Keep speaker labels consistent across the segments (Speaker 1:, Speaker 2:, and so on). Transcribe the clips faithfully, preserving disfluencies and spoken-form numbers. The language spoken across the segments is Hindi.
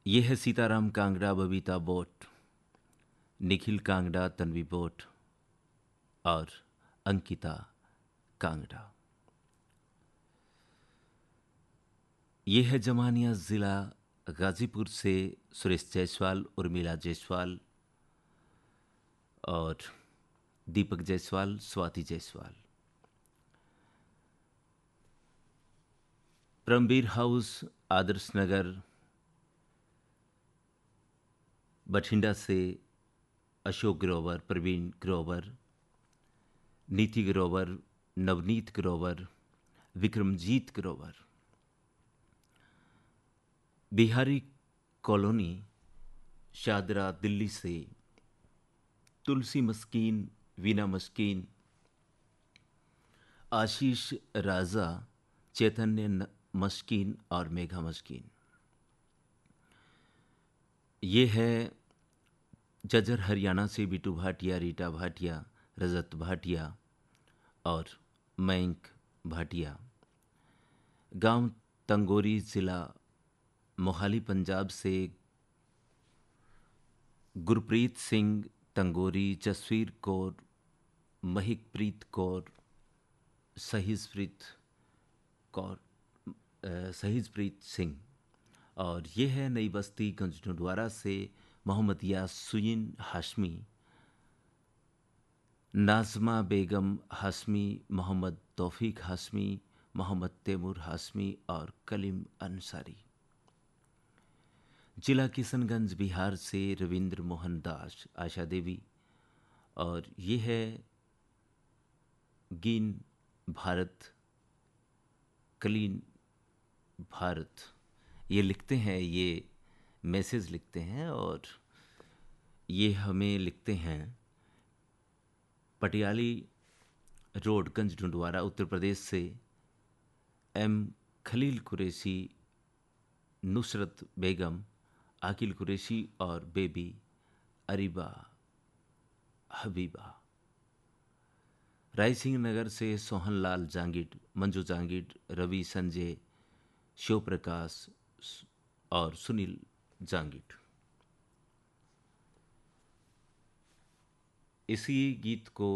Speaker 1: ये है सीताराम कांगड़ा, बबीता बोट, निखिल कांगड़ा, तन्वी बोट और अंकिता कांगड़ा। ये है जमानिया ज़िला गाज़ीपुर से सुरेश जायसवाल, उर्मिला जायसवाल और दीपक जायसवाल, स्वाति जायसवाल। परमवीर हाउस, आदर्श नगर, बठिंडा से अशोक ग्रोवर, प्रवीण ग्रोवर, नीति ग्रोवर, नवनीत ग्रोवर, विक्रमजीत ग्रोवर। बिहारी कॉलोनी, शादरा, दिल्ली से तुलसी मस्कीन, वीना मस्कीन, आशीष राजा, चैतन्य मस्कीन और मेघा मस्कीन। ये है जजर हरियाणा से बिटू भाटिया, रीटा भाटिया, रजत भाटिया और मयंक भाटिया। गांव तंगोरी, ज़िला मोहाली, पंजाब से गुरप्रीत सिंह तंगोरी, जसवीर कौर, महिकप्रीत कौर, सहीजप्रीत कौर, सहीजप्रीत सिंह। और ये है नई बस्ती गंजडुडवारा से मोहम्मद यासुइन हाशमी, नाज़मा बेगम हाशमी, मोहम्मद तौफीक हाशमी, मोहम्मद तैमूर हाशमी और कलीम अंसारी। जिला किशनगंज, बिहार से रविंद्र मोहन दास, आशा देवी। और ये है गीन भारत, क्लीन भारत। ये लिखते हैं, ये मैसेज लिखते हैं और ये हमें लिखते हैं पटियाली रोड, गंजडुडवारा, उत्तर प्रदेश से एम खलील कुरैशी, नुसरत बेगम, आकिल कुरैशी और बेबी अरीबा हबीबा। रायसिंह नगर से सोहनलाल जांगिड, मंजू जांगिड, रवि, संजय, शिव प्रकाश और सुनील जांगिड। इसी गीत को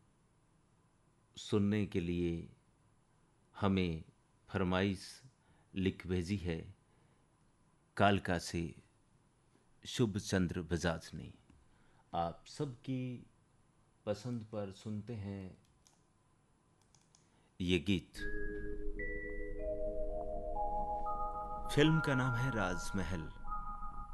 Speaker 1: सुनने के लिए हमें फरमाइश लिख भेजी है कालका से शुभ चंद्र बजाज ने। आप सबकी पसंद पर सुनते हैं ये गीत। फिल्म का नाम है राजमहल।